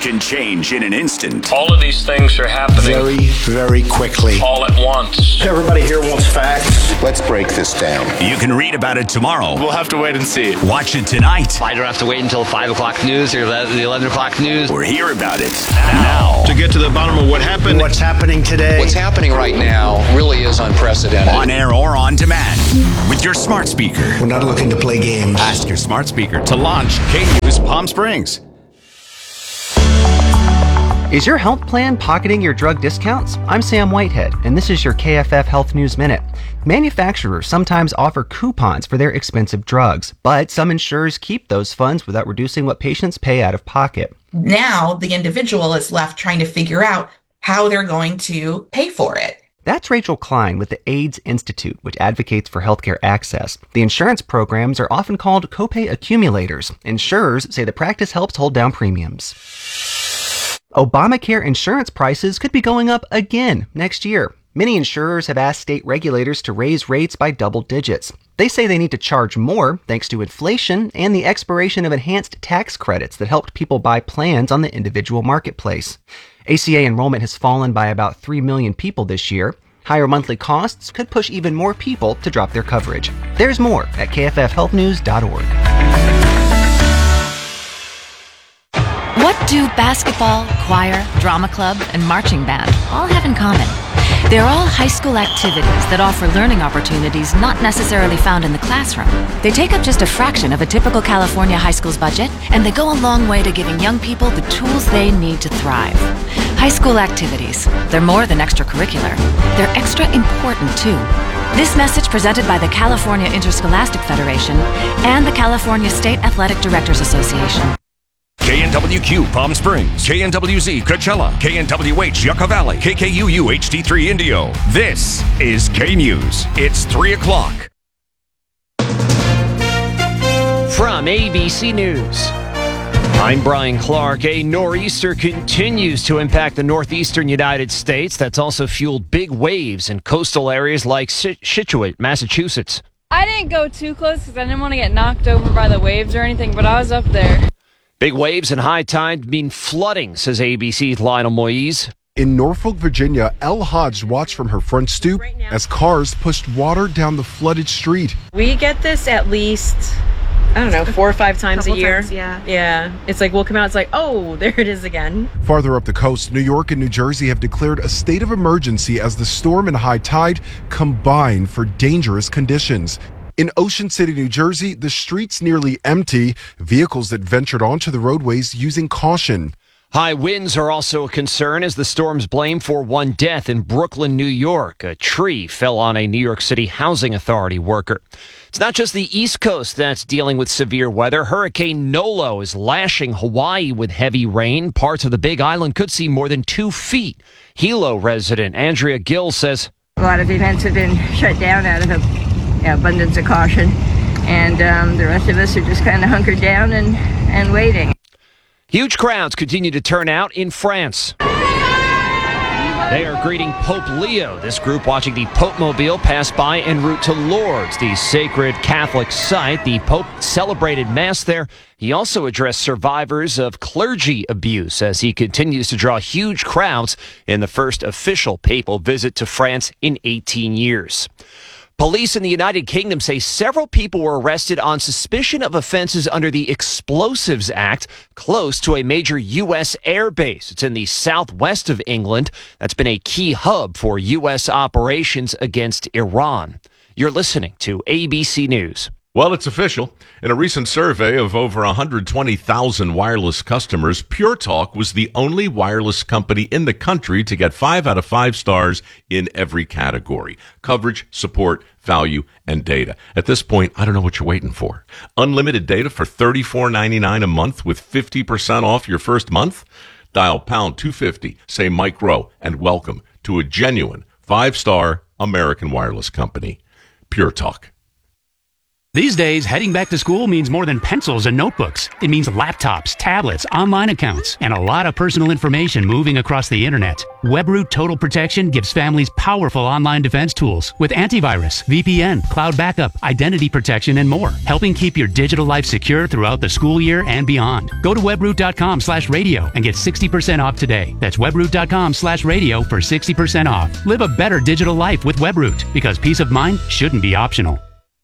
can change in an instant. All of these things are happening very, very quickly. all at once. Everybody here wants facts. Let's break this down. You can read about it tomorrow. We'll have to wait and see. Watch it tonight. I don't have to wait until 5 o'clock news or the 11 o'clock news. Or hear about it now. To get to the bottom of what happened, What's happening today? What's happening right now really is unprecedented. On air or on demand. With your smart speaker. We're not looking to play games. Ask your smart speaker to launch K-News Palm Springs. Is your health plan pocketing your drug discounts? I'm Sam Whitehead, and this is your KFF Health News Minute. Manufacturers sometimes offer coupons for their expensive drugs, but some insurers keep those funds without reducing what patients pay out of pocket. Now, the individual is left trying to figure out how they're going to pay for it. That's Rachel Klein with the AIDS Institute, which advocates for healthcare access. The insurance programs are often called copay accumulators. Insurers say the practice helps hold down premiums. Obamacare insurance prices could be going up again next year. Many insurers have asked state regulators to raise rates by double digits. They say they need to charge more thanks to inflation and the expiration of enhanced tax credits that helped people buy plans on the individual marketplace. ACA enrollment has fallen by about 3 million people this year. Higher monthly costs could push even more people to drop their coverage. There's more at kffhealthnews.org. What do basketball, choir, drama club, and marching band all have in common? They're all high school activities that offer learning opportunities not necessarily found in the classroom. They take up just a fraction of a typical California high school's budget, and they go a long way to giving young people the tools they need to thrive. High school activities, they're more than extracurricular. They're extra important, too. This message presented by the California Interscholastic Federation and the California State Athletic Directors Association. KNWQ Palm Springs, KNWZ Coachella, KNWH Yucca Valley, KKUU HD3 Indio. This is K-News. It's 3 o'clock. From ABC News, I'm Brian Clark. A nor'easter continues to impact the northeastern United States. That's also fueled big waves in coastal areas like Scituate, Massachusetts. I didn't go too close because I didn't want to get knocked over by the waves or anything, but I was up there. Big waves and high tide mean flooding, says ABC's Lionel Moise. In Norfolk, Virginia, Elle Hodge watched from her front stoop as cars pushed water down the flooded street. We get this at least, 4 or 5 times a year. Yeah. It's like we'll come out, it's like, oh, there it is again. Farther up the coast, New York and New Jersey have declared a state of emergency as the storm and high tide combine for dangerous conditions. In Ocean City, New Jersey, the streets nearly empty, vehicles that ventured onto the roadways using caution. High winds are also a concern as the storm's blamed for one death in Brooklyn, New York. A tree fell on a New York City Housing Authority worker. It's not just the East Coast that's dealing with severe weather. Hurricane Nolo is lashing Hawaii with heavy rain. Parts of the Big Island could see more than 2 feet. Hilo resident Andrea Gill says, a lot of events have been shut down out of abundance of caution, and the rest of us are just kind of hunkered down and waiting. Huge crowds continue to turn out in France. They are greeting Pope Leo. This group watching the Pope Mobile pass by en route to Lourdes, the sacred Catholic site. The Pope celebrated Mass there. He also addressed survivors of clergy abuse as he continues to draw huge crowds in the first official papal visit to France in 18 years. Police in the United Kingdom say several people were arrested on suspicion of offenses under the Explosives Act close to a major U.S. air base. It's in the southwest of England. That's been a key hub for U.S. operations against Iran. You're listening to ABC News. Well, it's official. In a recent survey of over 120,000 wireless customers, Pure Talk was the only wireless company in the country to get 5 out of 5 stars in every category: coverage, support, value, and data. At this point, I don't know what you're waiting for. Unlimited data for $34.99 a month with 50% off your first month? Dial pound 250, say Mike Rowe, and welcome to a genuine 5-star American wireless company, Pure Talk. These days, heading back to school means more than pencils and notebooks. It means laptops, tablets, online accounts, and a lot of personal information moving across the internet. WebRoot Total Protection gives families powerful online defense tools with antivirus, VPN, cloud backup, identity protection, and more, helping keep your digital life secure throughout the school year and beyond. Go to webroot.com/radio and get 60% off today. That's webroot.com/radio for 60% off. Live a better digital life with WebRoot, because peace of mind shouldn't be optional.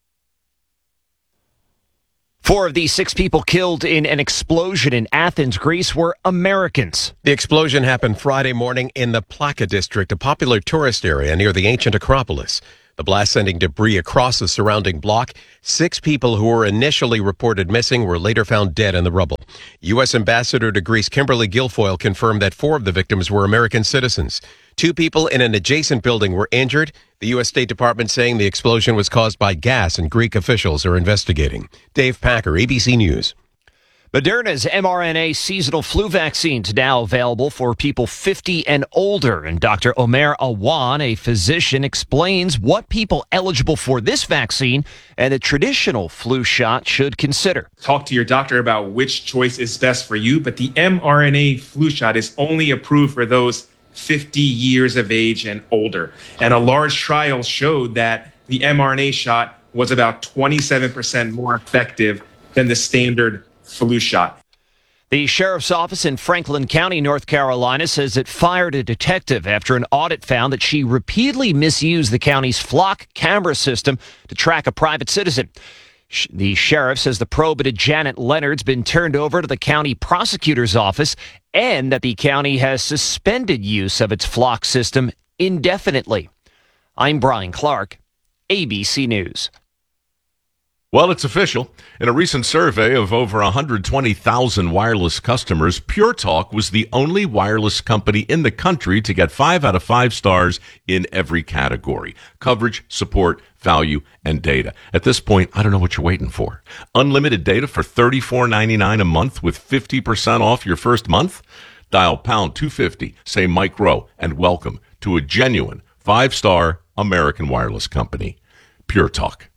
4 of the 6 people killed in an explosion in Athens, Greece, were Americans. The explosion happened Friday morning in the Plaka district, a popular tourist area near the ancient Acropolis. The blast sending debris across the surrounding block. 6 people who were initially reported missing were later found dead in the rubble. U.S. Ambassador to Greece Kimberly Guilfoyle confirmed that 4 of the victims were American citizens. 2 people in an adjacent building were injured. The U.S. State Department saying the explosion was caused by gas, and Greek officials are investigating. Dave Packer, ABC News. Moderna's mRNA seasonal flu vaccine is now available for people 50 and older. And Dr. Omer Awan, a physician, explains what people eligible for this vaccine and the traditional flu shot should consider. Talk to your doctor about which choice is best for you, but the mRNA flu shot is only approved for those 50 years of age and older. And a large trial showed that the mRNA shot was about 27% more effective than the standard flu shot. The sheriff's office in Franklin County, North Carolina, says it fired a detective after an audit found that she repeatedly misused the county's flock camera system to track a private citizen. The sheriff says the probated Janet Leonard's been turned over to the county prosecutor's office and that the county has suspended use of its flock system indefinitely. I'm Brian Clark, ABC News. Well, it's official. In a recent survey of over 120,000 wireless customers, Pure Talk was the only wireless company in the country to get 5 out of 5 stars in every category: coverage, support, value, and data. At this point, I don't know what you're waiting for. Unlimited data for $34.99 a month with 50% off your first month? Dial pound 250, say Mike Rowe, and welcome to a genuine 5-star American wireless company, Pure Talk.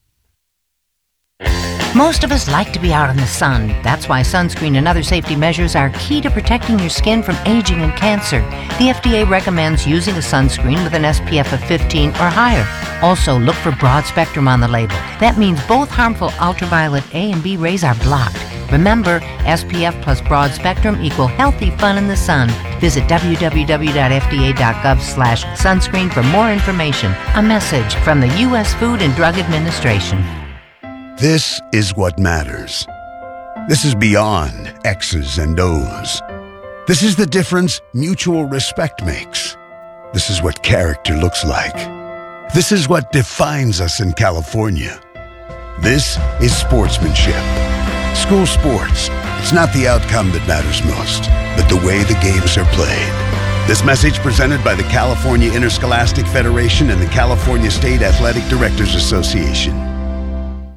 Most of us like to be out in the sun. That's why sunscreen and other safety measures are key to protecting your skin from aging and cancer. The FDA recommends using a sunscreen with an SPF of 15 or higher. Also, look for broad spectrum on the label. That means both harmful ultraviolet A and B rays are blocked. Remember, SPF plus broad spectrum equal healthy fun in the sun. Visit www.fda.gov/sunscreen for more information. A message from the U.S. Food and Drug Administration. This is what matters. This is beyond X's and O's. This is the difference mutual respect makes. This is what character looks like. This is what defines us in California. This is sportsmanship. School sports. It's not the outcome that matters most, but the way the games are played. This message presented by the California Interscholastic Federation and the California State Athletic Directors Association.